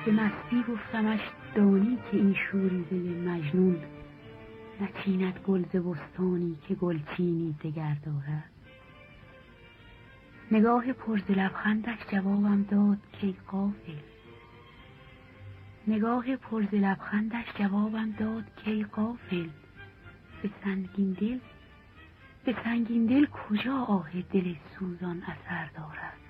به مستی گفتمش دانی که این شوریده مجنون نچیند گل ز بستانی که گلچینی دگر دارد. نگاه پر ز لبخندش جوابم داد کای غافل، نگاه پر ز لبخندش جوابم داد کای غافل، به سنگین دل کجا آه دل سوزان اثر دارد.